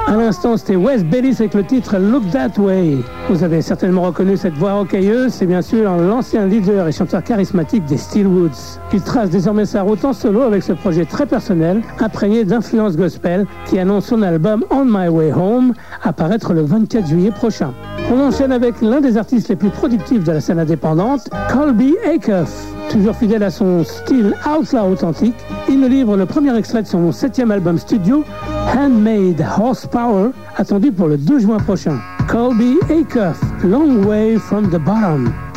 À l'instant, c'était Wes Bellis avec le titre Look That Way. Vous avez certainement reconnu cette voix rocailleuse, c'est bien sûr l'ancien leader et chanteur charismatique des Steelwoods. Il trace désormais sa route en solo avec ce projet très personnel, imprégné d'influences gospel, qui annonce son album On My Way Home, à paraître le 24 juillet prochain. On enchaîne avec l'un des artistes les plus productifs de la scène indépendante, Colby Acuff. Toujours fidèle à son style outlaw authentique, il nous livre le premier extrait de son 7e album studio, Handmade Horsepower, attendu pour le 2 juin prochain. Colby Acuff, Long Way from the Bottom.